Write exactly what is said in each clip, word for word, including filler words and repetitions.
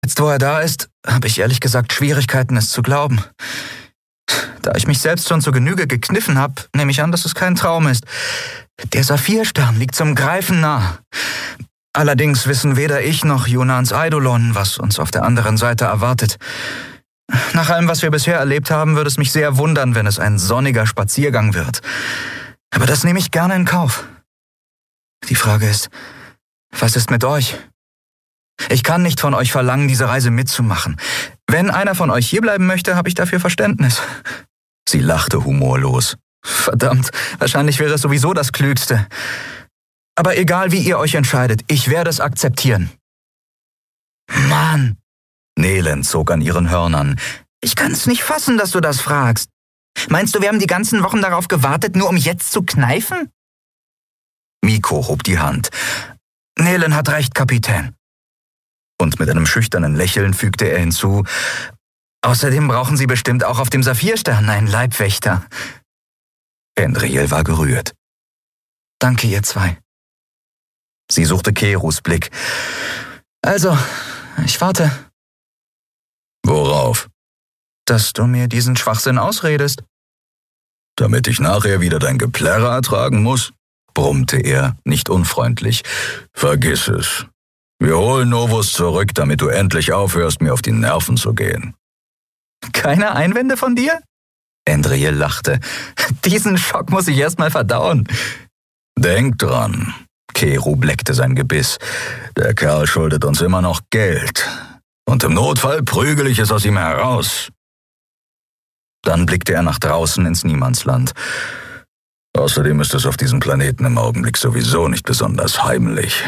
Jetzt, wo er da ist, habe ich ehrlich gesagt Schwierigkeiten, es zu glauben. Da ich mich selbst schon zur Genüge gekniffen habe, nehme ich an, dass es kein Traum ist. Der Saphirstern liegt zum Greifen nah. Allerdings wissen weder ich noch Junans Eidolon, was uns auf der anderen Seite erwartet. Nach allem, was wir bisher erlebt haben, würde es mich sehr wundern, wenn es ein sonniger Spaziergang wird. Aber das nehme ich gerne in Kauf. Die Frage ist, was ist mit euch? Ich kann nicht von euch verlangen, diese Reise mitzumachen. Wenn einer von euch hierbleiben möchte, habe ich dafür Verständnis. Sie lachte humorlos. Verdammt, wahrscheinlich wäre es sowieso das Klügste. Aber egal, wie ihr euch entscheidet, ich werde es akzeptieren. Mann! Nelen zog an ihren Hörnern. Ich kann es nicht fassen, dass du das fragst. Meinst du, wir haben die ganzen Wochen darauf gewartet, nur um jetzt zu kneifen? Miko hob die Hand. Nelen hat recht, Kapitän. Und mit einem schüchternen Lächeln fügte er hinzu, außerdem brauchen Sie bestimmt auch auf dem Saphirstern einen Leibwächter. Endriel war gerührt. Danke, ihr zwei. Sie suchte Kerus Blick. Also, ich warte. Worauf? Dass du mir diesen Schwachsinn ausredest. Damit ich nachher wieder dein Geplärre ertragen muss? Brummte er, nicht unfreundlich. Vergiss es. Wir holen Novus zurück, damit du endlich aufhörst, mir auf die Nerven zu gehen. Keine Einwände von dir? Endriel lachte. Diesen Schock muss ich erst mal verdauen. Denk dran. Keru bleckte sein Gebiss. Der Kerl schuldet uns immer noch Geld. Und im Notfall prügel ich es aus ihm heraus. Dann blickte er nach draußen ins Niemandsland. Außerdem ist es auf diesem Planeten im Augenblick sowieso nicht besonders heimlich.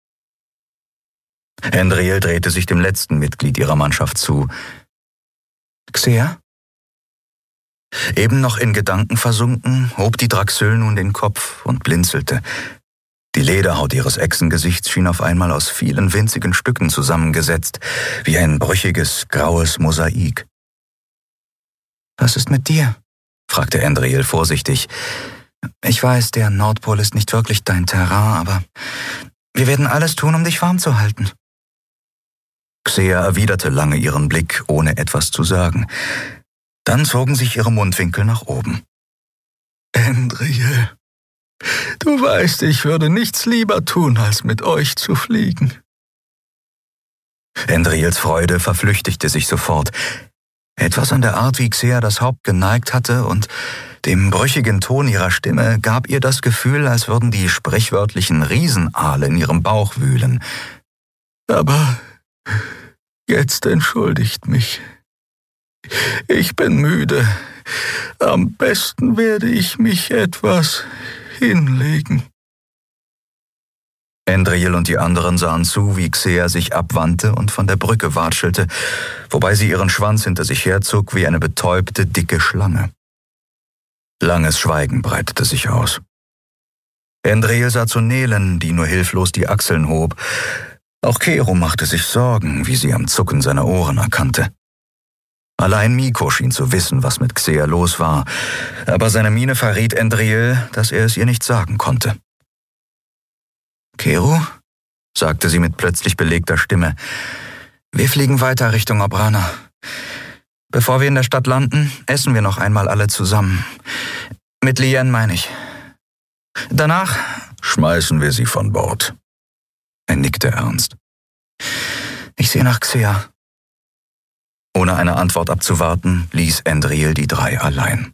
Endriel drehte sich dem letzten Mitglied ihrer Mannschaft zu. Xea? Eben noch in Gedanken versunken, hob die Draxyl nun den Kopf und blinzelte. Die Lederhaut ihres Echsengesichts schien auf einmal aus vielen winzigen Stücken zusammengesetzt, wie ein brüchiges, graues Mosaik. »Was ist mit dir?« fragte Endriel vorsichtig. »Ich weiß, der Nordpol ist nicht wirklich dein Terrain, aber wir werden alles tun, um dich warm zu halten.« Xea erwiderte lange ihren Blick, ohne etwas zu sagen. Dann zogen sich ihre Mundwinkel nach oben. »Endriel, du weißt, ich würde nichts lieber tun, als mit euch zu fliegen.« Endriels Freude verflüchtigte sich sofort. Etwas an der Art, wie Xea das Haupt geneigt hatte und dem brüchigen Ton ihrer Stimme gab ihr das Gefühl, als würden die sprichwörtlichen Riesenaale in ihrem Bauch wühlen. »Aber jetzt entschuldigt mich. Ich bin müde. Am besten werde ich mich etwas hinlegen.« Endriel und die anderen sahen zu, wie Xea sich abwandte und von der Brücke watschelte, wobei sie ihren Schwanz hinter sich herzog wie eine betäubte, dicke Schlange. Langes Schweigen breitete sich aus. Endriel sah zu Nelen, die nur hilflos die Achseln hob. Auch Keru machte sich Sorgen, wie sie am Zucken seiner Ohren erkannte. Allein Miko schien zu wissen, was mit Xea los war, aber seine Miene verriet Endriel, dass er es ihr nicht sagen konnte. »Keru«, sagte sie mit plötzlich belegter Stimme, »wir fliegen weiter Richtung Obrana. Bevor wir in der Stadt landen, essen wir noch einmal alle zusammen. Mit Lien meine ich. Danach schmeißen wir sie von Bord.« Er nickte ernst. »Ich sehe nach Xea.« Ohne eine Antwort abzuwarten, ließ Endriel die drei allein.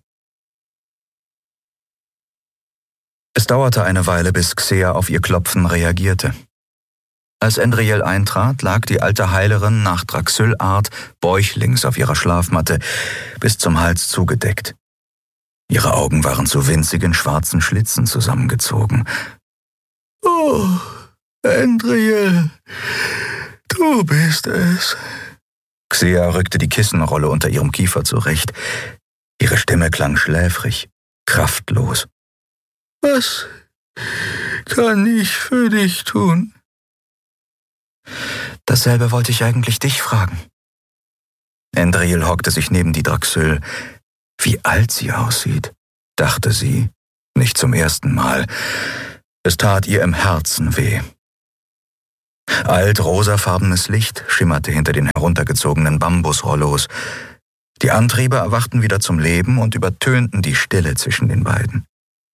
Es dauerte eine Weile, bis Xea auf ihr Klopfen reagierte. Als Endriel eintrat, lag die alte Heilerin nach Draxyl-Art bäuchlings auf ihrer Schlafmatte, bis zum Hals zugedeckt. Ihre Augen waren zu winzigen schwarzen Schlitzen zusammengezogen. »Oh, Endriel, du bist es.« Xea rückte die Kissenrolle unter ihrem Kiefer zurecht. Ihre Stimme klang schläfrig, kraftlos. »Was kann ich für dich tun?« »Dasselbe wollte ich eigentlich dich fragen.« Endriel hockte sich neben die Draxyl. Wie alt sie aussieht, dachte sie, nicht zum ersten Mal. Es tat ihr im Herzen weh. Alt-rosafarbenes Licht schimmerte hinter den heruntergezogenen Bambusrollos. Die Antriebe erwachten wieder zum Leben und übertönten die Stille zwischen den beiden.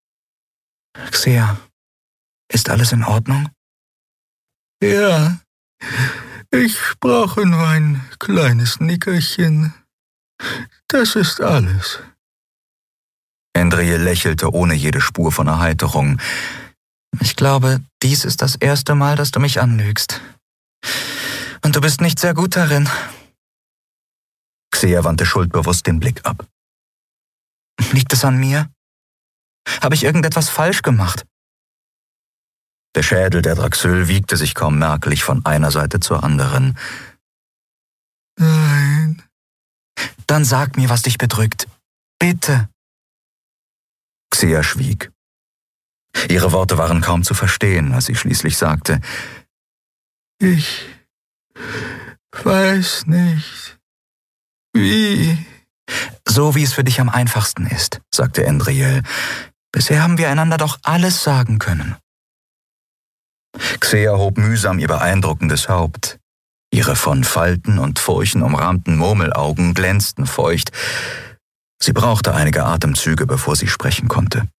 Xea, ist alles in Ordnung? Ja, ich brauche nur ein kleines Nickerchen. Das ist alles. Endriel lächelte ohne jede Spur von Erheiterung. Ich glaube, dies ist das erste Mal, dass du mich anlügst. Und du bist nicht sehr gut darin. Xea wandte schuldbewusst den Blick ab. Liegt es an mir? Habe ich irgendetwas falsch gemacht? Der Schädel der Draxül wiegte sich kaum merklich von einer Seite zur anderen. Nein. Dann sag mir, was dich bedrückt. Bitte. Xea schwieg. Ihre Worte waren kaum zu verstehen, als sie schließlich sagte: Ich weiß nicht, wie. So wie es für dich am einfachsten ist, sagte Endriel. Bisher haben wir einander doch alles sagen können. Xea hob mühsam ihr beeindruckendes Haupt. Ihre von Falten und Furchen umrahmten Murmelaugen glänzten feucht. Sie brauchte einige Atemzüge, bevor sie sprechen konnte.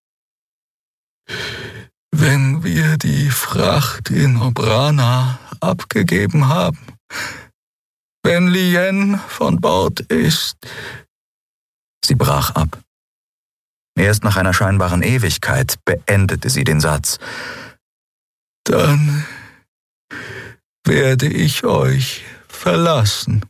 Wenn wir die Fracht in Obrana abgegeben haben, wenn Lien von Bord ist. Sie brach ab. Erst nach einer scheinbaren Ewigkeit beendete sie den Satz. Dann werde ich euch verlassen.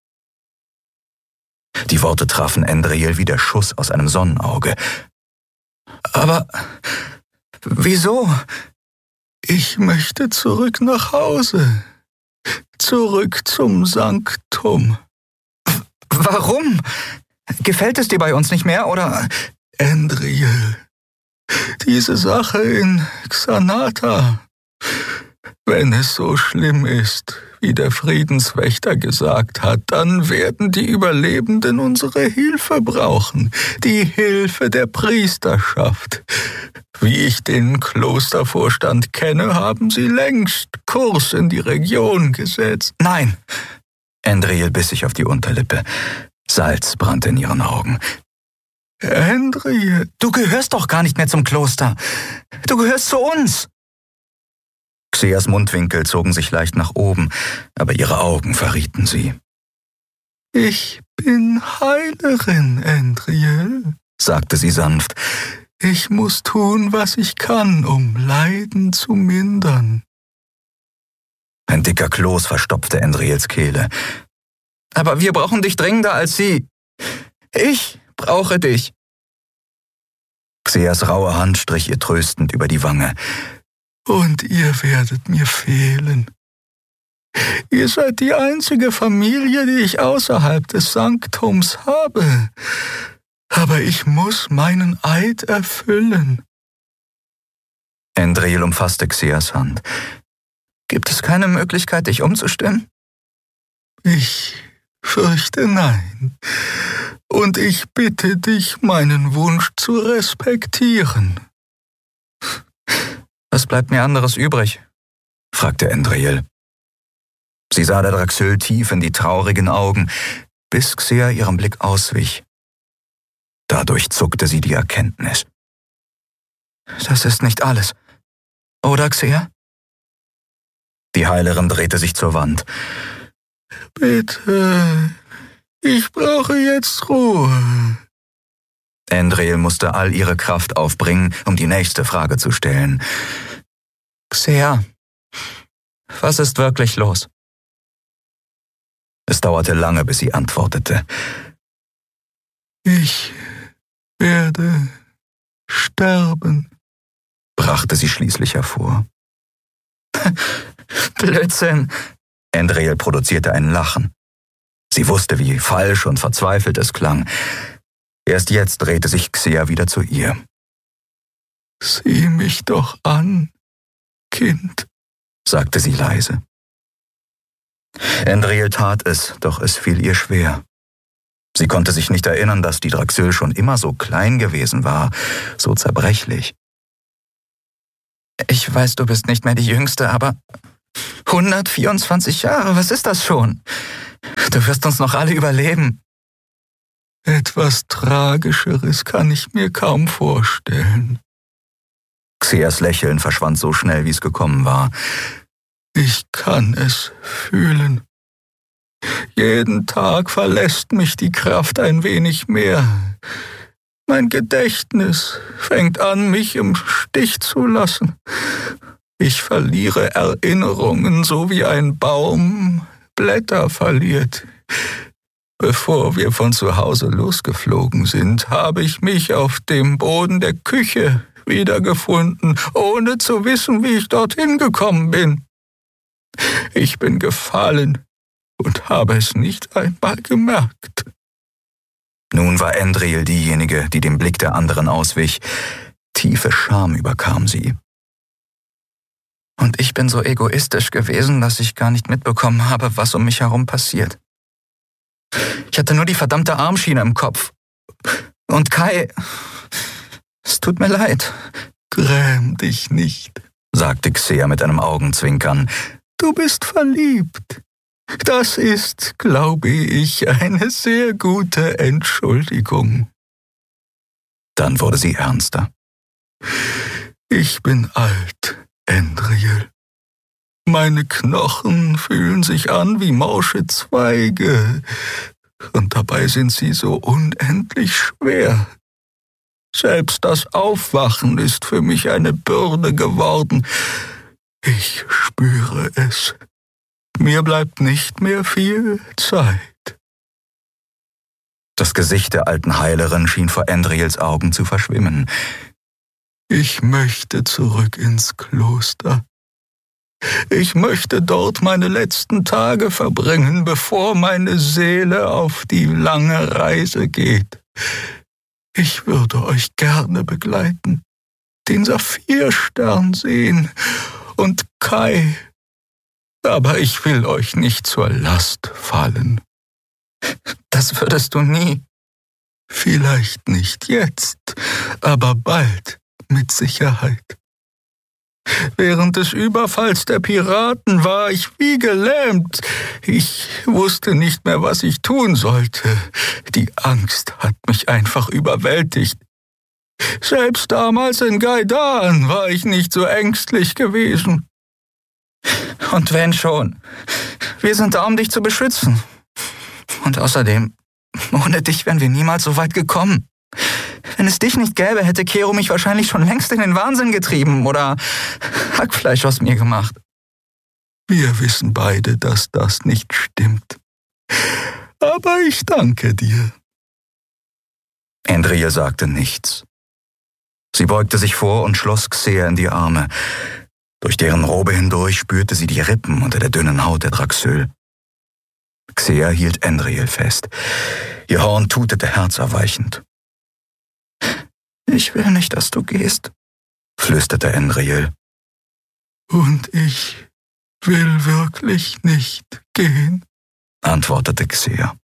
Die Worte trafen Endriel wie der Schuss aus einem Sonnenauge. Aber wieso? Ich möchte zurück nach Hause. Zurück zum Sanktum. Warum? Gefällt es dir bei uns nicht mehr, oder? Endriel, diese Sache in Xanata. Wenn es so schlimm ist, wie der Friedenswächter gesagt hat, dann werden die Überlebenden unsere Hilfe brauchen, die Hilfe der Priesterschaft. Wie ich den Klostervorstand kenne, haben sie längst Kurs in die Region gesetzt. Nein! Endriel biss sich auf die Unterlippe. Salz brannte in ihren Augen. Endriel, du gehörst doch gar nicht mehr zum Kloster. Du gehörst zu uns. Xeas Mundwinkel zogen sich leicht nach oben, aber ihre Augen verrieten sie. Ich bin Heilerin, Endriel, sagte sie sanft. Ich muss tun, was ich kann, um Leiden zu mindern. Ein dicker Kloß verstopfte Endriels Kehle. Aber wir brauchen dich dringender als sie. Ich brauche dich. Xeas raue Hand strich ihr tröstend über die Wange. Und ihr werdet mir fehlen. Ihr seid die einzige Familie, die ich außerhalb des Sanktums habe. Aber ich muss meinen Eid erfüllen. Endriel umfasste Xeas Hand. Gibt es keine Möglichkeit, dich umzustimmen? Ich fürchte nein. Und ich bitte dich, meinen Wunsch zu respektieren. Was bleibt mir anderes übrig? Fragte Endriel. Sie sah der Draxül tief in die traurigen Augen, bis Xea ihrem Blick auswich. Dadurch zuckte sie die Erkenntnis. Das ist nicht alles. Oder, Xea? Die Heilerin drehte sich zur Wand. Bitte, ich brauche jetzt Ruhe. Endriel musste all ihre Kraft aufbringen, um die nächste Frage zu stellen. Xea, was ist wirklich los? Es dauerte lange, bis sie antwortete. Ich werde sterben, brachte sie schließlich hervor. Blödsinn! Endriel produzierte ein Lachen. Sie wusste, wie falsch und verzweifelt es klang. Erst jetzt drehte sich Xea wieder zu ihr. Sieh mich doch an, Kind, sagte sie leise. Endriel tat es, doch es fiel ihr schwer. Sie konnte sich nicht erinnern, dass die Draxül schon immer so klein gewesen war, so zerbrechlich. Ich weiß, du bist nicht mehr die Jüngste, aber hundertvierundzwanzig Jahre, was ist das schon? Du wirst uns noch alle überleben. Etwas Tragischeres kann ich mir kaum vorstellen. Xeas Lächeln verschwand so schnell, wie es gekommen war. Ich kann es fühlen. Jeden Tag verlässt mich die Kraft ein wenig mehr. Mein Gedächtnis fängt an, mich im Stich zu lassen. Ich verliere Erinnerungen, so wie ein Baum Blätter verliert. Bevor wir von zu Hause losgeflogen sind, habe ich mich auf dem Boden der Küche wiedergefunden, ohne zu wissen, wie ich dorthin gekommen bin. Ich bin gefallen und habe es nicht einmal gemerkt. Nun war Endril diejenige, die dem Blick der anderen auswich. Tiefe Scham überkam sie. Und ich bin so egoistisch gewesen, dass ich gar nicht mitbekommen habe, was um mich herum passiert. Ich hatte nur die verdammte Armschiene im Kopf. Und Kai, es tut mir leid. Gräm dich nicht, sagte Xea mit einem Augenzwinkern. Du bist verliebt. Das ist, glaube ich, eine sehr gute Entschuldigung. Dann wurde sie ernster. Ich bin alt, Endril. Meine Knochen fühlen sich an wie morsche Zweige, und dabei sind sie so unendlich schwer. Selbst das Aufwachen ist für mich eine Bürde geworden. Ich spüre es. Mir bleibt nicht mehr viel Zeit. Das Gesicht der alten Heilerin schien vor Endrils Augen zu verschwimmen. Ich möchte zurück ins Kloster. Ich möchte dort meine letzten Tage verbringen, bevor meine Seele auf die lange Reise geht. Ich würde euch gerne begleiten, den Saphirstern sehen und Kai. Aber ich will euch nicht zur Last fallen. Das würdest du nie. Vielleicht nicht jetzt, aber bald mit Sicherheit. Während des Überfalls der Piraten war ich wie gelähmt. Ich wusste nicht mehr, was ich tun sollte. Die Angst hat mich einfach überwältigt. Selbst damals in Gaidan war ich nicht so ängstlich gewesen. Und wenn schon, wir sind da, um dich zu beschützen. Und außerdem, ohne dich wären wir niemals so weit gekommen. Wenn es dich nicht gäbe, hätte Kero mich wahrscheinlich schon längst in den Wahnsinn getrieben oder Hackfleisch aus mir gemacht. Wir wissen beide, dass das nicht stimmt. Aber ich danke dir. Endril sagte nichts. Sie beugte sich vor und schloss Xea in die Arme. Durch deren Robe hindurch spürte sie die Rippen unter der dünnen Haut der Draxöl. Xea hielt Endril fest. Ihr Horn tutete herzerweichend. »Ich will nicht, dass du gehst«, flüsterte Endril. »Und ich will wirklich nicht gehen«, antwortete Xea.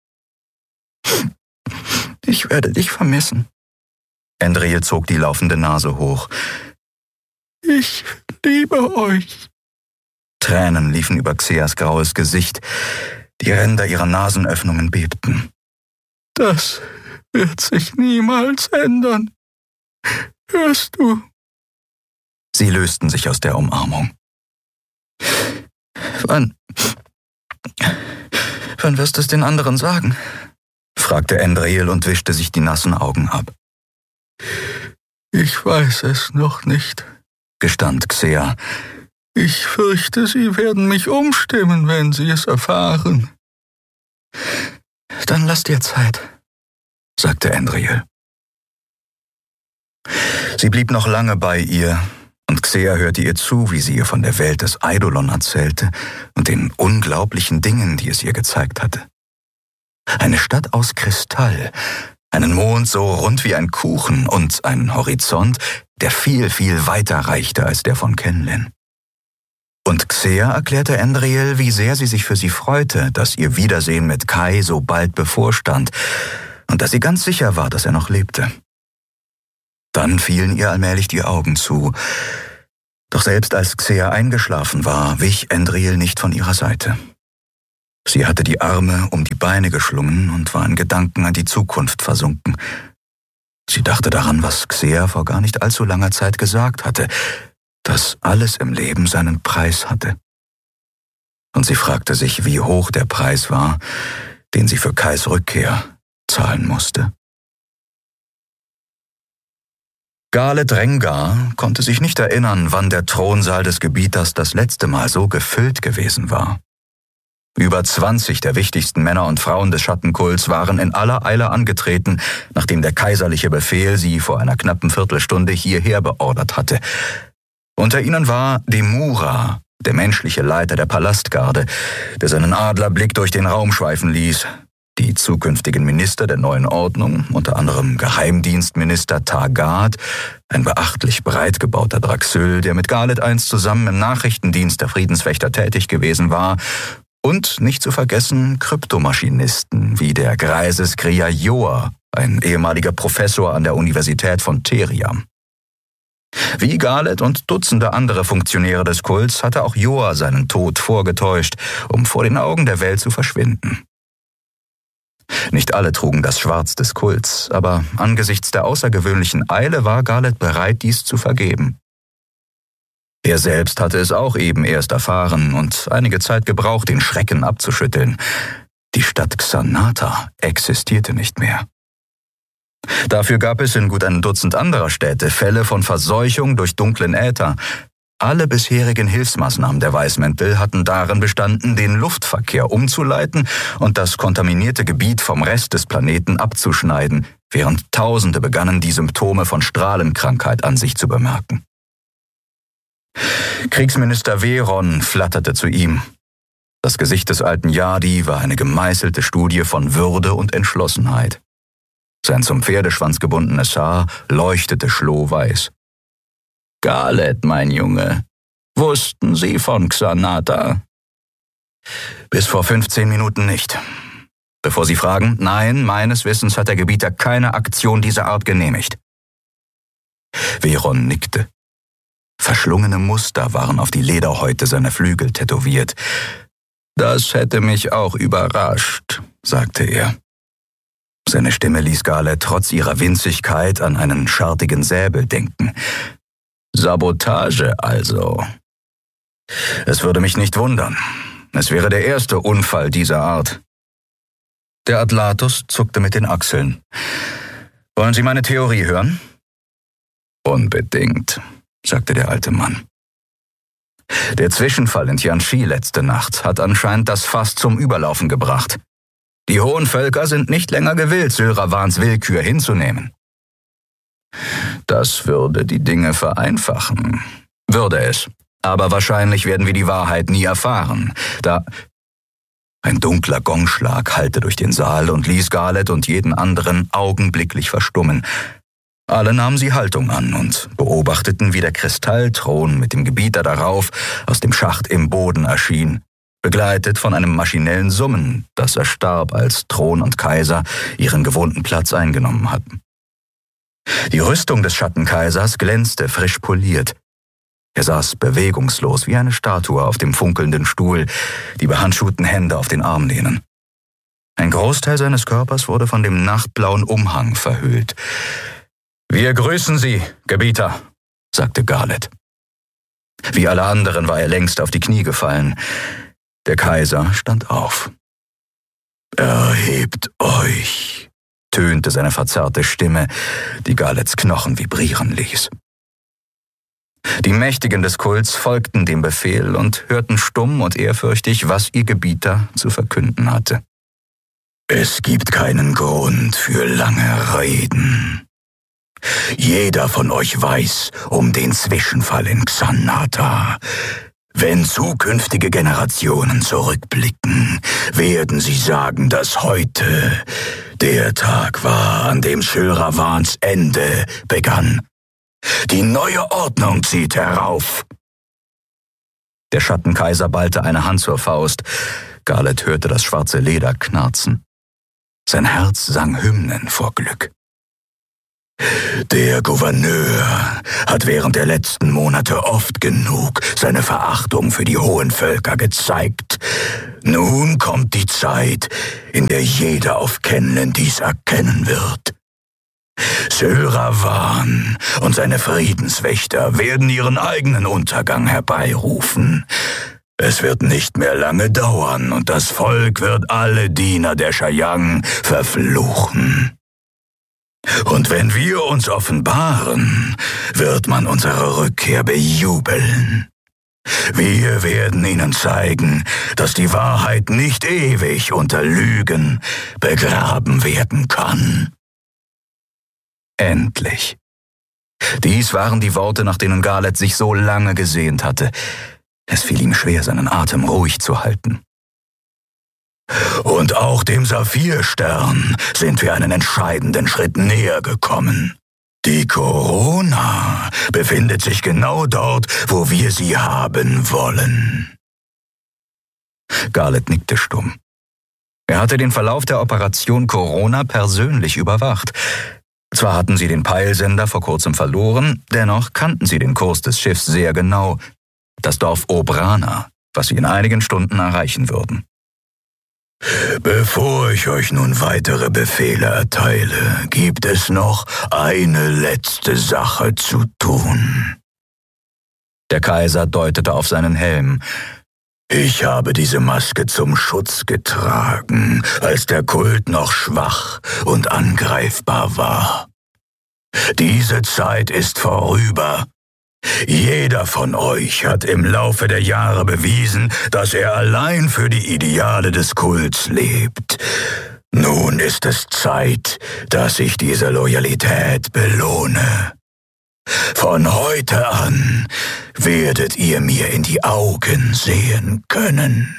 »Ich werde dich vermissen.« Endril zog die laufende Nase hoch. »Ich liebe euch.« Tränen liefen über Xeas graues Gesicht. Die Ränder ihrer Nasenöffnungen bebten. »Das wird sich niemals ändern. Hörst du?« Sie lösten sich aus der Umarmung. »Wann... Wann wirst du es den anderen sagen?« fragte Endril und wischte sich die nassen Augen ab. »Ich weiß es noch nicht«, gestand Xea. »Ich fürchte, sie werden mich umstimmen, wenn sie es erfahren.« »Dann lass dir Zeit«, sagte Endril. Sie blieb noch lange bei ihr, und Xea hörte ihr zu, wie sie ihr von der Welt des Eidolon erzählte und den unglaublichen Dingen, die es ihr gezeigt hatte. Eine Stadt aus Kristall, einen Mond so rund wie ein Kuchen und einen Horizont, der viel, viel weiter reichte als der von Kenlin. Und Xea erklärte Endril, wie sehr sie sich für sie freute, dass ihr Wiedersehen mit Kai so bald bevorstand und dass sie ganz sicher war, dass er noch lebte. Dann fielen ihr allmählich die Augen zu. Doch selbst als Xer eingeschlafen war, wich Endril nicht von ihrer Seite. Sie hatte die Arme um die Beine geschlungen und war in Gedanken an die Zukunft versunken. Sie dachte daran, was Xer vor gar nicht allzu langer Zeit gesagt hatte, dass alles im Leben seinen Preis hatte. Und sie fragte sich, wie hoch der Preis war, den sie für Kais Rückkehr zahlen musste. Galet Rengar konnte sich nicht erinnern, wann der Thronsaal des Gebieters das letzte Mal so gefüllt gewesen war. Über zwanzig der wichtigsten Männer und Frauen des Schattenkults waren in aller Eile angetreten, nachdem der kaiserliche Befehl sie vor einer knappen Viertelstunde hierher beordert hatte. Unter ihnen war Demura, der menschliche Leiter der Palastgarde, der seinen Adlerblick durch den Raum schweifen ließ. Die zukünftigen Minister der neuen Ordnung, unter anderem Geheimdienstminister Targad, ein beachtlich breit gebauter Draxyl, der mit Galet einst zusammen im Nachrichtendienst der Friedenswächter tätig gewesen war, und nicht zu vergessen Kryptomaschinisten wie der greise Skria Joa, ein ehemaliger Professor an der Universität von Theriam. Wie Galet und Dutzende andere Funktionäre des Kults hatte auch Joa seinen Tod vorgetäuscht, um vor den Augen der Welt zu verschwinden. Nicht alle trugen das Schwarz des Kults, aber angesichts der außergewöhnlichen Eile war Galet bereit, dies zu vergeben. Er selbst hatte es auch eben erst erfahren und einige Zeit gebraucht, den Schrecken abzuschütteln. Die Stadt Xanatha existierte nicht mehr. Dafür gab es in gut ein Dutzend anderer Städte Fälle von Verseuchung durch dunklen Äther. Alle bisherigen Hilfsmaßnahmen der Weißmäntel hatten darin bestanden, den Luftverkehr umzuleiten und das kontaminierte Gebiet vom Rest des Planeten abzuschneiden, während Tausende begannen, die Symptome von Strahlenkrankheit an sich zu bemerken. Kriegsminister Veron flatterte zu ihm. Das Gesicht des alten Yadi war eine gemeißelte Studie von Würde und Entschlossenheit. Sein zum Pferdeschwanz gebundenes Haar leuchtete schlohweiß. »Galet, mein Junge, wussten Sie von Xanatha?« »Bis vor fünfzehn Minuten nicht. Bevor Sie fragen, nein, meines Wissens hat der Gebieter keine Aktion dieser Art genehmigt.« Veron nickte. Verschlungene Muster waren auf die Lederhäute seiner Flügel tätowiert. »Das hätte mich auch überrascht«, sagte er. Seine Stimme ließ Galet trotz ihrer Winzigkeit an einen schartigen Säbel denken. »Sabotage also. Es würde mich nicht wundern. Es wäre der erste Unfall dieser Art.« Der Atlatus zuckte mit den Achseln. »Wollen Sie meine Theorie hören?« »Unbedingt«, sagte der alte Mann. Der Zwischenfall in Tianchi letzte Nacht hat anscheinend das Fass zum Überlaufen gebracht. Die hohen Völker sind nicht länger gewillt, Sylravans Willkür hinzunehmen. Das würde die Dinge vereinfachen. Würde es. Aber wahrscheinlich werden wir die Wahrheit nie erfahren, da... Ein dunkler Gongschlag hallte durch den Saal und ließ Galet und jeden anderen augenblicklich verstummen. Alle nahmen sie Haltung an und beobachteten, wie der Kristallthron mit dem Gebieter darauf aus dem Schacht im Boden erschien, begleitet von einem maschinellen Summen, das erstarb, als Thron und Kaiser ihren gewohnten Platz eingenommen hatten. Die Rüstung des Schattenkaisers glänzte frisch poliert. Er saß bewegungslos wie eine Statue auf dem funkelnden Stuhl, die behandschuhten Hände auf den Armlehnen. Ein Großteil seines Körpers wurde von dem nachtblauen Umhang verhüllt. »Wir grüßen Sie, Gebieter«, sagte Galet. Wie alle anderen war er längst auf die Knie gefallen. Der Kaiser stand auf. »Erhebt euch«, tönte seine verzerrte Stimme, die Galets Knochen vibrieren ließ. Die Mächtigen des Kults folgten dem Befehl und hörten stumm und ehrfürchtig, was ihr Gebieter zu verkünden hatte. »Es gibt keinen Grund für lange Reden. Jeder von euch weiß um den Zwischenfall in Xanatha. Wenn zukünftige Generationen zurückblicken, werden sie sagen, dass heute der Tag war, an dem Sylravans Ende begann. Die neue Ordnung zieht herauf.« Der Schattenkaiser ballte eine Hand zur Faust. Galet hörte das schwarze Leder knarzen. Sein Herz sang Hymnen vor Glück. Der Gouverneur hat während der letzten Monate oft genug seine Verachtung für die hohen Völker gezeigt. Nun kommt die Zeit, in der jeder auf Kenlen dies erkennen wird. Sörawan und seine Friedenswächter werden ihren eigenen Untergang herbeirufen. Es wird nicht mehr lange dauern und das Volk wird alle Diener der Shayang verfluchen. Und wenn wir uns offenbaren, wird man unsere Rückkehr bejubeln. Wir werden ihnen zeigen, dass die Wahrheit nicht ewig unter Lügen begraben werden kann. Endlich. Dies waren die Worte, nach denen Garleth sich so lange gesehnt hatte. Es fiel ihm schwer, seinen Atem ruhig zu halten. Und auch dem Saphirstern sind wir einen entscheidenden Schritt näher gekommen. Die Corona befindet sich genau dort, wo wir sie haben wollen. Garleth nickte stumm. Er hatte den Verlauf der Operation Corona persönlich überwacht. Zwar hatten sie den Peilsender vor kurzem verloren, dennoch kannten sie den Kurs des Schiffs sehr genau. Das Dorf Obrana, was sie in einigen Stunden erreichen würden. Bevor ich euch nun weitere Befehle erteile, gibt es noch eine letzte Sache zu tun. Der Kaiser deutete auf seinen Helm. Ich habe diese Maske zum Schutz getragen, als der Kult noch schwach und angreifbar war. Diese Zeit ist vorüber. Jeder von euch hat im Laufe der Jahre bewiesen, dass er allein für die Ideale des Kults lebt. Nun ist es Zeit, dass ich diese Loyalität belohne. Von heute an werdet ihr mir in die Augen sehen können.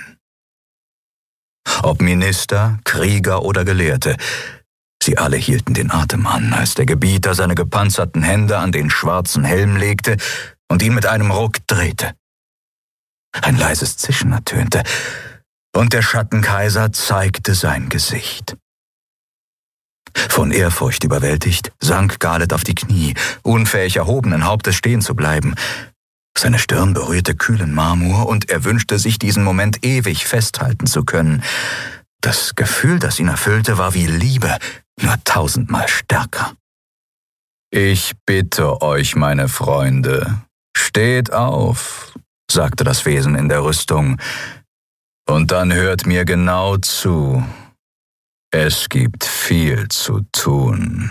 Ob Minister, Krieger oder Gelehrte, sie alle hielten den Atem an, als der Gebieter seine gepanzerten Hände an den schwarzen Helm legte und ihn mit einem Ruck drehte. Ein leises Zischen ertönte, und der Schattenkaiser zeigte sein Gesicht. Von Ehrfurcht überwältigt, sank Garleth auf die Knie, unfähig erhobenen Hauptes stehen zu bleiben. Seine Stirn berührte kühlen Marmor, und er wünschte sich, diesen Moment ewig festhalten zu können. Das Gefühl, das ihn erfüllte, war wie Liebe, nur tausendmal stärker. »Ich bitte euch, meine Freunde, steht auf«, sagte das Wesen in der Rüstung, »und dann hört mir genau zu. Es gibt viel zu tun.«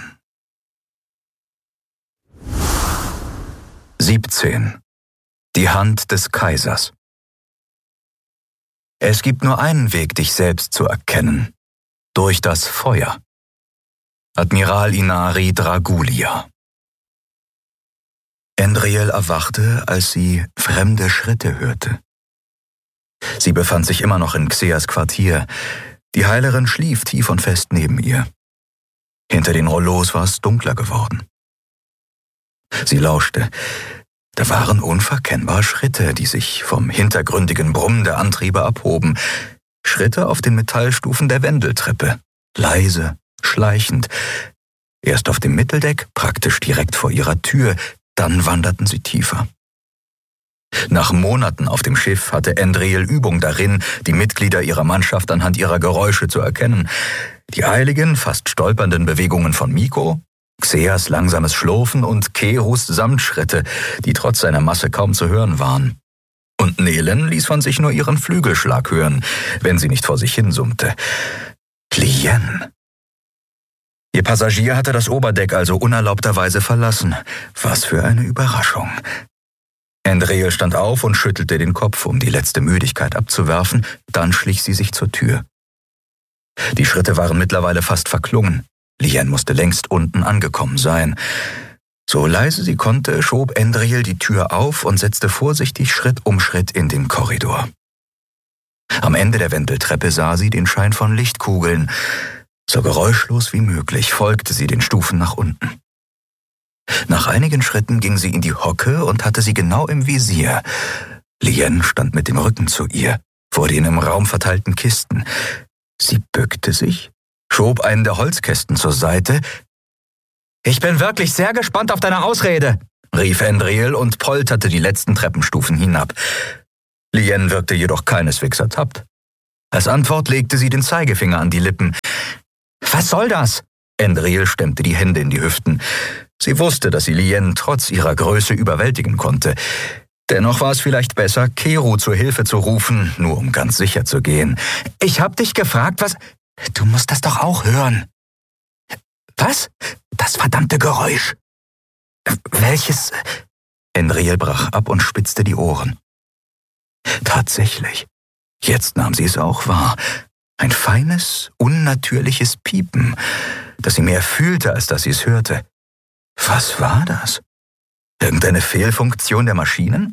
siebzehn. Die Hand des Kaisers. Es gibt nur einen Weg, dich selbst zu erkennen. Durch das Feuer. Admiral Inari Dragulia. Endriel erwachte, als sie fremde Schritte hörte. Sie befand sich immer noch in Xeas Quartier. Die Heilerin schlief tief und fest neben ihr. Hinter den Rollos war es dunkler geworden. Sie lauschte. Da waren unverkennbar Schritte, die sich vom hintergründigen Brummen der Antriebe abhoben. Schritte auf den Metallstufen der Wendeltreppe. Leise, schleichend. Erst auf dem Mitteldeck, praktisch direkt vor ihrer Tür, dann wanderten sie tiefer. Nach Monaten auf dem Schiff hatte Endriel Übung darin, die Mitglieder ihrer Mannschaft anhand ihrer Geräusche zu erkennen. Die eiligen, fast stolpernden Bewegungen von Miko, Xeas langsames Schlurfen und Kerus Samtschritte, die trotz seiner Masse kaum zu hören waren. Und Nelen ließ von sich nur ihren Flügelschlag hören, wenn sie nicht vor sich hinsummte. Lien. Ihr Passagier hatte das Oberdeck also unerlaubterweise verlassen. Was für eine Überraschung. Endriel stand auf und schüttelte den Kopf, um die letzte Müdigkeit abzuwerfen, dann schlich sie sich zur Tür. Die Schritte waren mittlerweile fast verklungen. Lien musste längst unten angekommen sein. So leise sie konnte, schob Endriel die Tür auf und setzte vorsichtig Schritt um Schritt in den Korridor. Am Ende der Wendeltreppe sah sie den Schein von Lichtkugeln. So geräuschlos wie möglich folgte sie den Stufen nach unten. Nach einigen Schritten ging sie in die Hocke und hatte sie genau im Visier. Lien stand mit dem Rücken zu ihr, vor den im Raum verteilten Kisten. Sie bückte sich, schob einen der Holzkästen zur Seite. Ich bin wirklich sehr gespannt auf deine Ausrede, rief Endriel und polterte die letzten Treppenstufen hinab. Lien wirkte jedoch keineswegs ertappt. Als Antwort legte sie den Zeigefinger an die Lippen. Was soll das? Endriel stemmte die Hände in die Hüften. Sie wusste, dass sie Lien trotz ihrer Größe überwältigen konnte. Dennoch war es vielleicht besser, Kero zur Hilfe zu rufen, nur um ganz sicher zu gehen. Ich hab dich gefragt, was... Du musst das doch auch hören. Was? Das verdammte Geräusch. Welches? Endriel brach ab und spitzte die Ohren. Tatsächlich. Jetzt nahm sie es auch wahr. Ein feines, unnatürliches Piepen, das sie mehr fühlte, als dass sie es hörte. Was war das? Irgendeine Fehlfunktion der Maschinen?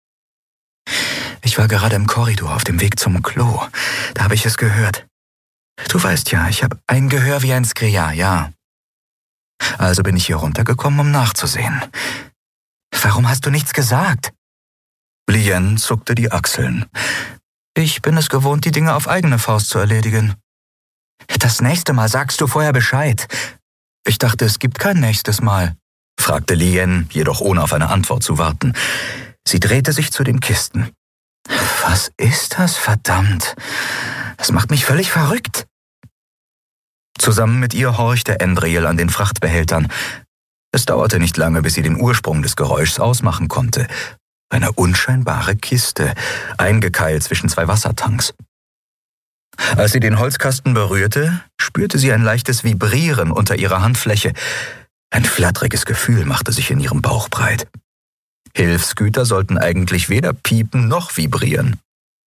Ich war gerade im Korridor auf dem Weg zum Klo. Da habe ich es gehört. Du weißt ja, ich habe ein Gehör wie ein Skria, ja. Also bin ich hier runtergekommen, um nachzusehen. Warum hast du nichts gesagt? Lien zuckte die Achseln. Ich bin es gewohnt, die Dinge auf eigene Faust zu erledigen. Das nächste Mal sagst du vorher Bescheid. Ich dachte, es gibt kein nächstes Mal, fragte Lien, jedoch ohne auf eine Antwort zu warten. Sie drehte sich zu den Kisten. Was ist das, verdammt? Das macht mich völlig verrückt. Zusammen mit ihr horchte Endriel an den Frachtbehältern. Es dauerte nicht lange, bis sie den Ursprung des Geräuschs ausmachen konnte. Eine unscheinbare Kiste, eingekeilt zwischen zwei Wassertanks. Als sie den Holzkasten berührte, spürte sie ein leichtes Vibrieren unter ihrer Handfläche. Ein flatteriges Gefühl machte sich in ihrem Bauch breit. Hilfsgüter sollten eigentlich weder piepen noch vibrieren.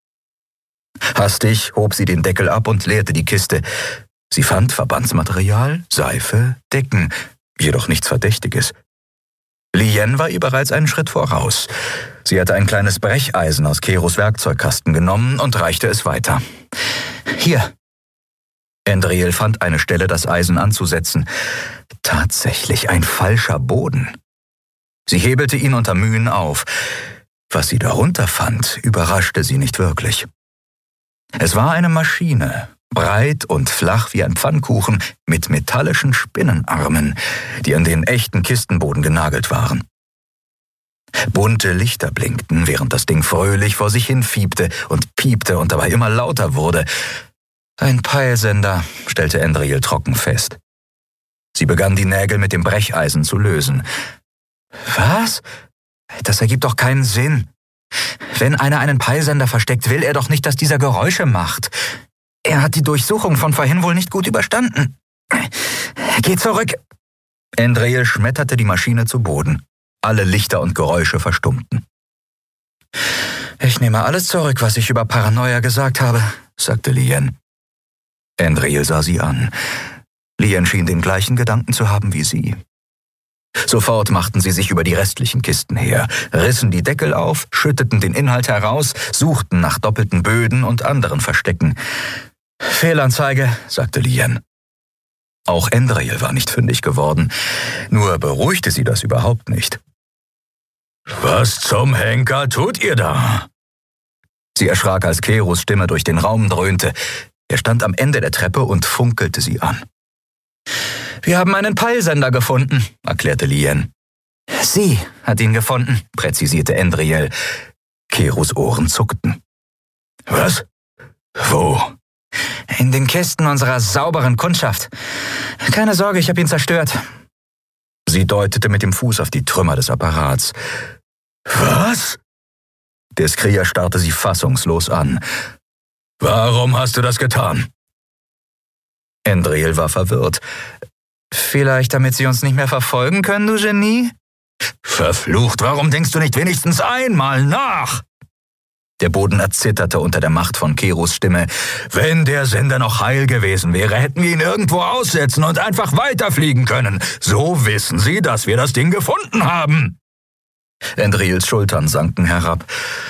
Hastig hob sie den Deckel ab und leerte die Kiste. Sie fand Verbandsmaterial, Seife, Decken, jedoch nichts Verdächtiges. Lien war ihr bereits einen Schritt voraus. Sie hatte ein kleines Brecheisen aus Keros Werkzeugkasten genommen und reichte es weiter. Hier. Endriel fand eine Stelle, das Eisen anzusetzen. Tatsächlich ein falscher Boden. Sie hebelte ihn unter Mühen auf. Was sie darunter fand, überraschte sie nicht wirklich. Es war eine Maschine, breit und flach wie ein Pfannkuchen, mit metallischen Spinnenarmen, die an den echten Kistenboden genagelt waren. Bunte Lichter blinkten, während das Ding fröhlich vor sich hin fiebte und piepte und dabei immer lauter wurde. Ein Peilsender, stellte Endriel trocken fest. Sie begann die Nägel mit dem Brecheisen zu lösen. Was? Das ergibt doch keinen Sinn. Wenn einer einen Peilsender versteckt, will er doch nicht, dass dieser Geräusche macht. Er hat die Durchsuchung von vorhin wohl nicht gut überstanden. Geh zurück. Endriel schmetterte die Maschine zu Boden. Alle Lichter und Geräusche verstummten. Ich nehme alles zurück, was ich über Paranoia gesagt habe, sagte Lien. Endriel sah sie an. Lien schien den gleichen Gedanken zu haben wie sie. Sofort machten sie sich über die restlichen Kisten her, rissen die Deckel auf, schütteten den Inhalt heraus, suchten nach doppelten Böden und anderen Verstecken. Fehlanzeige, sagte Lien. Auch Endriel war nicht fündig geworden, nur beruhigte sie das überhaupt nicht. Was zum Henker tut ihr da? Sie erschrak, als Keros Stimme durch den Raum dröhnte. Er stand am Ende der Treppe und funkelte sie an. Wir haben einen Peilsender gefunden, erklärte Lien. Sie hat ihn gefunden, präzisierte Endriel. Keros Ohren zuckten. Was? Wo? In den Kisten unserer sauberen Kundschaft. Keine Sorge, ich habe ihn zerstört. Sie deutete mit dem Fuß auf die Trümmer des Apparats. Was? Der Skria starrte sie fassungslos an. Warum hast du das getan? Endriel war verwirrt. Vielleicht, damit sie uns nicht mehr verfolgen können, du Genie? Verflucht, warum denkst du nicht wenigstens einmal nach? Der Boden erzitterte unter der Macht von Keros Stimme. Wenn der Sender noch heil gewesen wäre, hätten wir ihn irgendwo aussetzen und einfach weiterfliegen können. So wissen sie, dass wir das Ding gefunden haben. Endriels Schultern sanken herab.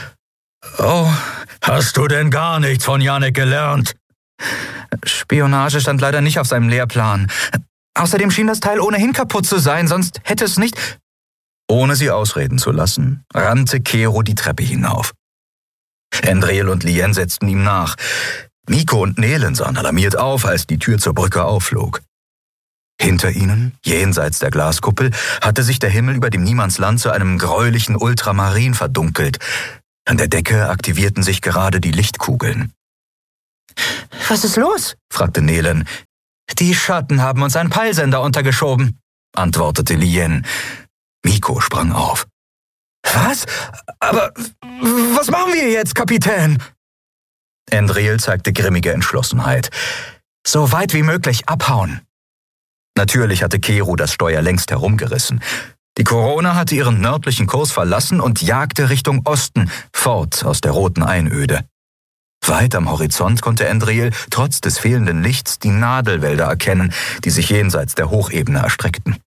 Oh, hast du denn gar nichts von Janek gelernt? Spionage stand leider nicht auf seinem Lehrplan. Außerdem schien das Teil ohnehin kaputt zu sein, sonst hätte es nicht... Ohne sie ausreden zu lassen, rannte Kero die Treppe hinauf. Endriel und Lien setzten ihm nach. Miko und Nelen sahen alarmiert auf, als die Tür zur Brücke aufflog. Hinter ihnen, jenseits der Glaskuppel, hatte sich der Himmel über dem Niemandsland zu einem gräulichen Ultramarin verdunkelt. An der Decke aktivierten sich gerade die Lichtkugeln. »Was ist los?« fragte Nelen. »Die Schatten haben uns einen Peilsender untergeschoben«, antwortete Lien. Miko sprang auf. »Was? Aber was machen wir jetzt, Kapitän?« Endril zeigte grimmige Entschlossenheit. »So weit wie möglich abhauen.« Natürlich hatte Keru das Steuer längst herumgerissen. Die Corona hatte ihren nördlichen Kurs verlassen und jagte Richtung Osten, fort aus der roten Einöde. Weit am Horizont konnte Endril trotz des fehlenden Lichts die Nadelwälder erkennen, die sich jenseits der Hochebene erstreckten.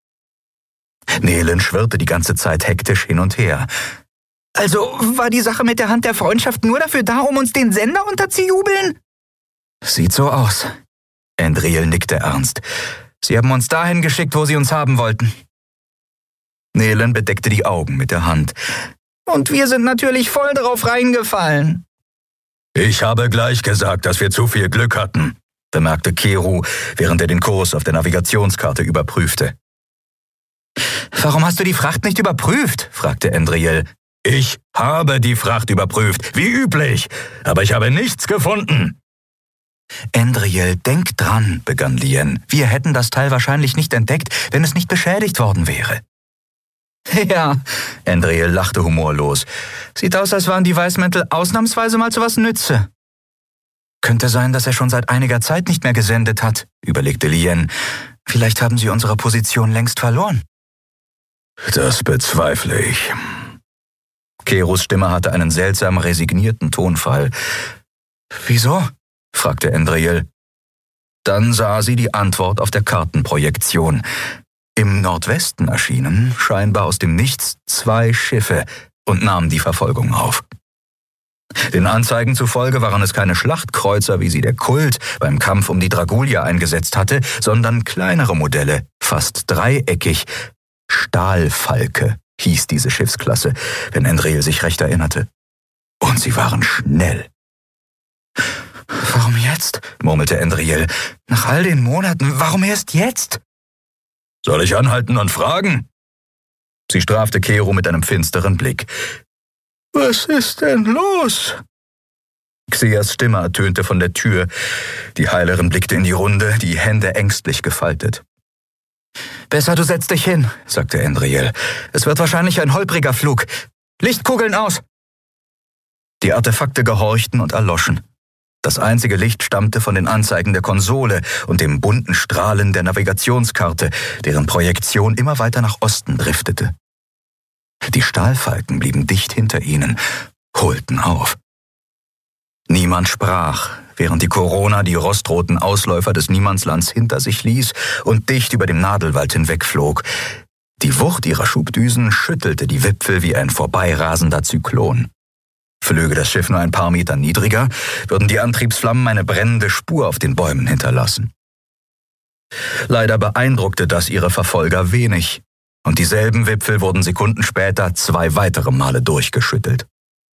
Nelen schwirrte die ganze Zeit hektisch hin und her. »Also war die Sache mit der Hand der Freundschaft nur dafür da, um uns den Sender unterzujubeln?« »Sieht so aus.« Endril nickte ernst. »Sie haben uns dahin geschickt, wo sie uns haben wollten.« Nelen bedeckte die Augen mit der Hand. »Und wir sind natürlich voll drauf reingefallen.« »Ich habe gleich gesagt, dass wir zu viel Glück hatten«, bemerkte Keru, während er den Kurs auf der Navigationskarte überprüfte. »Warum hast du die Fracht nicht überprüft?« fragte Endril. »Ich habe die Fracht überprüft, wie üblich, aber ich habe nichts gefunden.« »Endril, denk dran«, begann Lien. »Wir hätten das Teil wahrscheinlich nicht entdeckt, wenn es nicht beschädigt worden wäre.« »Ja«, Endril lachte humorlos. »Sieht aus, als waren die Weißmäntel ausnahmsweise mal zu was Nütze.« »Könnte sein, dass er schon seit einiger Zeit nicht mehr gesendet hat«, überlegte Lien. »Vielleicht haben sie unsere Position längst verloren.« »Das bezweifle ich.« Kerus Stimme hatte einen seltsam resignierten Tonfall. »Wieso?« fragte Endril. Dann sah sie die Antwort auf der Kartenprojektion. Im Nordwesten erschienen, scheinbar aus dem Nichts, zwei Schiffe und nahmen die Verfolgung auf. Den Anzeigen zufolge waren es keine Schlachtkreuzer, wie sie der Kult beim Kampf um die Dragulia eingesetzt hatte, sondern kleinere Modelle, fast dreieckig. Stahlfalke hieß diese Schiffsklasse, wenn Endril sich recht erinnerte. Und sie waren schnell. »Warum jetzt?« murmelte Endril. »Nach all den Monaten, warum erst jetzt?« »Soll ich anhalten und fragen?« Sie strafte Keru mit einem finsteren Blick. »Was ist denn los?« Xeas Stimme ertönte von der Tür. Die Heilerin blickte in die Runde, die Hände ängstlich gefaltet. »Besser, du setzt dich hin«, sagte Endril. »Es wird wahrscheinlich ein holpriger Flug. Lichtkugeln aus!« Die Artefakte gehorchten und erloschen. Das einzige Licht stammte von den Anzeigen der Konsole und dem bunten Strahlen der Navigationskarte, deren Projektion immer weiter nach Osten driftete. Die Stahlfalken blieben dicht hinter ihnen, holten auf. Niemand sprach, während die Corona die rostroten Ausläufer des Niemandslands hinter sich ließ und dicht über dem Nadelwald hinwegflog. Die Wucht ihrer Schubdüsen schüttelte die Wipfel wie ein vorbeirasender Zyklon. Flöge das Schiff nur ein paar Meter niedriger, würden die Antriebsflammen eine brennende Spur auf den Bäumen hinterlassen. Leider beeindruckte das ihre Verfolger wenig, und dieselben Wipfel wurden Sekunden später zwei weitere Male durchgeschüttelt.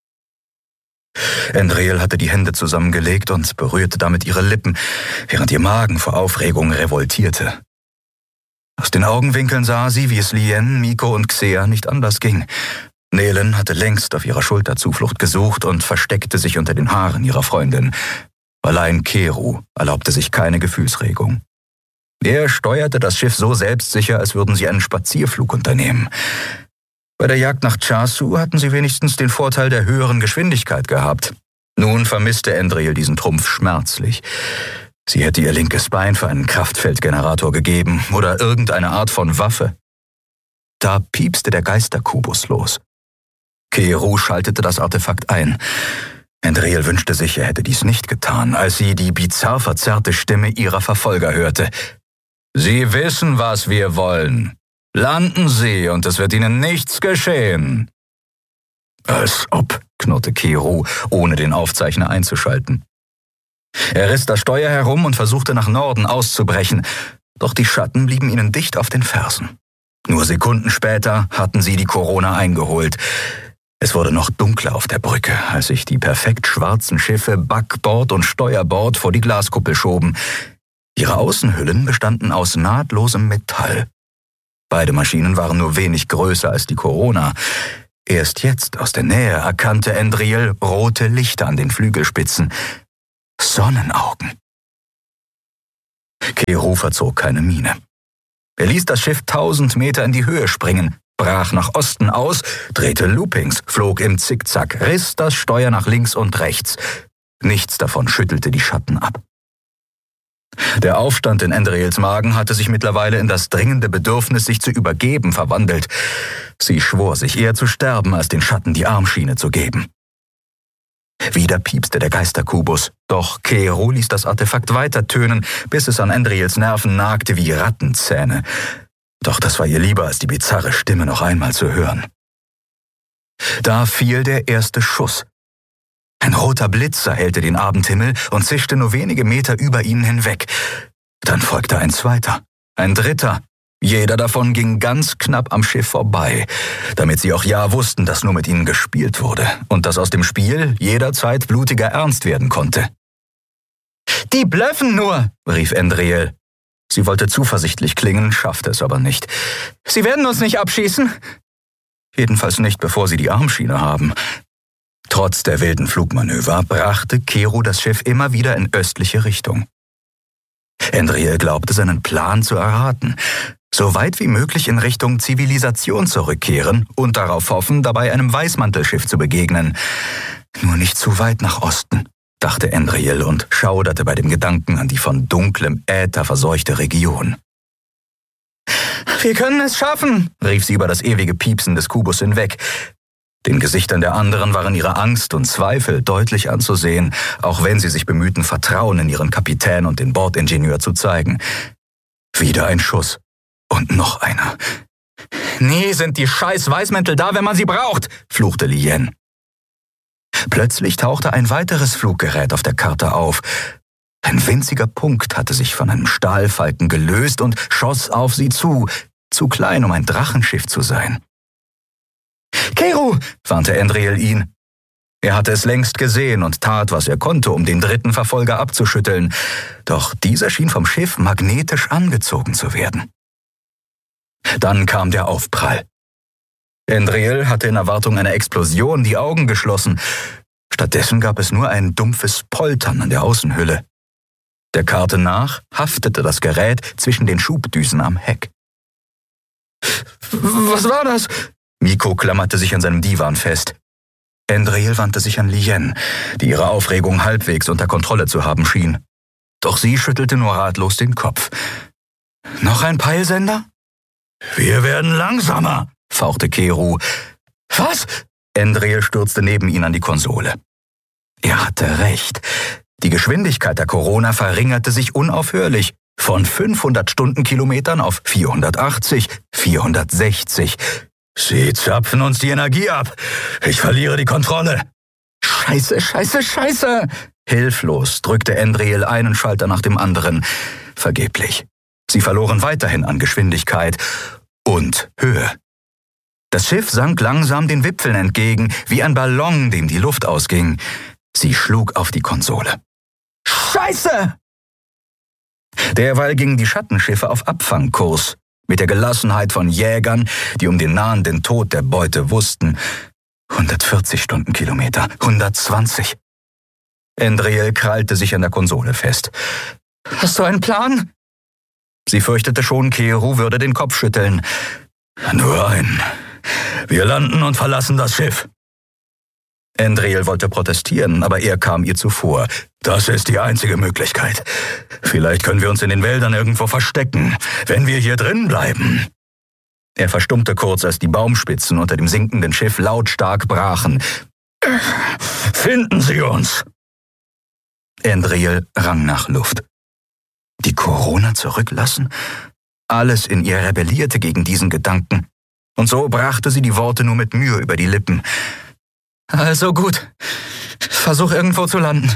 Endril hatte die Hände zusammengelegt und berührte damit ihre Lippen, während ihr Magen vor Aufregung revoltierte. Aus den Augenwinkeln sah sie, wie es Lien, Miko und Xea nicht anders ging. Nelen hatte längst auf ihrer Schulter Zuflucht gesucht und versteckte sich unter den Haaren ihrer Freundin. Allein Keru erlaubte sich keine Gefühlsregung. Er steuerte das Schiff so selbstsicher, als würden sie einen Spazierflug unternehmen. Bei der Jagd nach Chasu hatten sie wenigstens den Vorteil der höheren Geschwindigkeit gehabt. Nun vermisste Endril diesen Trumpf schmerzlich. Sie hätte ihr linkes Bein für einen Kraftfeldgenerator gegeben oder irgendeine Art von Waffe. Da piepste der Geisterkubus los. Keru schaltete das Artefakt ein. Endril wünschte sich, er hätte dies nicht getan, als sie die bizarr verzerrte Stimme ihrer Verfolger hörte. »Sie wissen, was wir wollen. Landen Sie, und es wird Ihnen nichts geschehen.« »Als ob«, knurrte Keru, ohne den Aufzeichner einzuschalten. Er riss das Steuer herum und versuchte nach Norden auszubrechen, doch die Schatten blieben ihnen dicht auf den Fersen. Nur Sekunden später hatten sie die Corona eingeholt. Es wurde noch dunkler auf der Brücke, als sich die perfekt schwarzen Schiffe Backbord und Steuerbord vor die Glaskuppel schoben. Ihre Außenhüllen bestanden aus nahtlosem Metall. Beide Maschinen waren nur wenig größer als die Corona. Erst jetzt aus der Nähe erkannte Andriel rote Lichter an den Flügelspitzen. Sonnenaugen. Keru verzog keine Miene. Er ließ das Schiff tausend Meter in die Höhe springen, brach nach Osten aus, drehte Loopings, flog im Zickzack, riss das Steuer nach links und rechts. Nichts davon schüttelte die Schatten ab. Der Aufstand in Andriels Magen hatte sich mittlerweile in das dringende Bedürfnis, sich zu übergeben, verwandelt. Sie schwor sich, eher zu sterben, als den Schatten die Armschiene zu geben. Wieder piepste der Geisterkubus, doch Keru ließ das Artefakt weiter tönen, bis es an Andriels Nerven nagte wie Rattenzähne. Doch das war ihr lieber, als die bizarre Stimme noch einmal zu hören. Da fiel der erste Schuss. Ein roter Blitz erhellte den Abendhimmel und zischte nur wenige Meter über ihnen hinweg. Dann folgte ein zweiter, ein dritter. Jeder davon ging ganz knapp am Schiff vorbei, damit sie auch ja wussten, dass nur mit ihnen gespielt wurde und dass aus dem Spiel jederzeit blutiger Ernst werden konnte. »Die blöffen nur«, rief Andriel. Sie wollte zuversichtlich klingen, schaffte es aber nicht. »Sie werden uns nicht abschießen?« Jedenfalls nicht, bevor sie die Armschiene haben. Trotz der wilden Flugmanöver brachte Keru das Schiff immer wieder in östliche Richtung. Andriel glaubte, seinen Plan zu erraten. So weit wie möglich in Richtung Zivilisation zurückkehren und darauf hoffen, dabei einem Weißmantelschiff zu begegnen. Nur nicht zu weit nach Osten, dachte Andriel und schauderte bei dem Gedanken an die von dunklem Äther verseuchte Region. »Wir können es schaffen«, rief sie über das ewige Piepsen des Kubus hinweg. Den Gesichtern der anderen waren ihre Angst und Zweifel deutlich anzusehen, auch wenn sie sich bemühten, Vertrauen in ihren Kapitän und den Bordingenieur zu zeigen. Wieder ein Schuss. Und noch einer. »Nie sind die scheiß Weißmäntel da, wenn man sie braucht«, fluchte Lien. Plötzlich tauchte ein weiteres Fluggerät auf der Karte auf. Ein winziger Punkt hatte sich von einem Stahlfalken gelöst und schoss auf sie zu, zu klein, um ein Drachenschiff zu sein. »Keru«, warnte Andriel ihn. Er hatte es längst gesehen und tat, was er konnte, um den dritten Verfolger abzuschütteln. Doch dieser schien vom Schiff magnetisch angezogen zu werden. Dann kam der Aufprall. Andriel hatte in Erwartung einer Explosion die Augen geschlossen. Stattdessen gab es nur ein dumpfes Poltern an der Außenhülle. Der Karte nach haftete das Gerät zwischen den Schubdüsen am Heck. »Was war das?« Miko klammerte sich an seinem Divan fest. Andriel wandte sich an Lien, die ihre Aufregung halbwegs unter Kontrolle zu haben schien. Doch sie schüttelte nur ratlos den Kopf. »Noch ein Peilsender?« »Wir werden langsamer«, fauchte Keru. »Was?« Andriel stürzte neben ihn an die Konsole. Er hatte recht. Die Geschwindigkeit der Corona verringerte sich unaufhörlich. Von fünfhundert Stundenkilometern auf vierhundertachtzig, vierhundertsechzig. »Sie zapfen uns die Energie ab. Ich verliere die Kontrolle.« »Scheiße, scheiße, scheiße!« Hilflos drückte Andriel einen Schalter nach dem anderen. Vergeblich. Sie verloren weiterhin an Geschwindigkeit und Höhe. Das Schiff sank langsam den Wipfeln entgegen, wie ein Ballon, dem die Luft ausging. Sie schlug auf die Konsole. »Scheiße!« Derweil gingen die Schattenschiffe auf Abfangkurs, mit der Gelassenheit von Jägern, die um den nahenden Tod der Beute wussten. hundertvierzig Stundenkilometer, hundertzwanzig. Andriel krallte sich an der Konsole fest. »Hast du einen Plan?« Sie fürchtete schon, Keru würde den Kopf schütteln. »Nur einen. Wir landen und verlassen das Schiff.« Andriel wollte protestieren, aber er kam ihr zuvor. »Das ist die einzige Möglichkeit. Vielleicht können wir uns in den Wäldern irgendwo verstecken, wenn wir hier drin bleiben.« Er verstummte kurz, als die Baumspitzen unter dem sinkenden Schiff lautstark brachen. »Finden Sie uns!« Andriel rang nach Luft. Die Corona zurücklassen? Alles in ihr rebellierte gegen diesen Gedanken. Und so brachte sie die Worte nur mit Mühe über die Lippen. »Also gut. Versuch irgendwo zu landen.«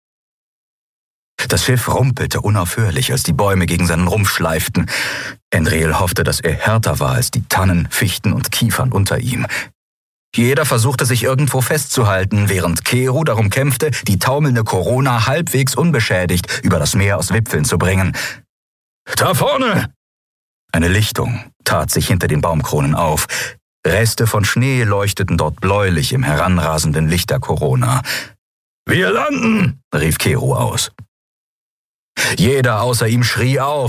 Das Schiff rumpelte unaufhörlich, als die Bäume gegen seinen Rumpf schleiften. Andriel hoffte, dass er härter war als die Tannen, Fichten und Kiefern unter ihm. Jeder versuchte sich irgendwo festzuhalten, während Keru darum kämpfte, die taumelnde Corona halbwegs unbeschädigt über das Meer aus Wipfeln zu bringen. »Da vorne!« Eine Lichtung tat sich hinter den Baumkronen auf. Reste von Schnee leuchteten dort bläulich im heranrasenden Licht der Corona. »Wir landen!« rief Keru aus. Jeder außer ihm schrie auf.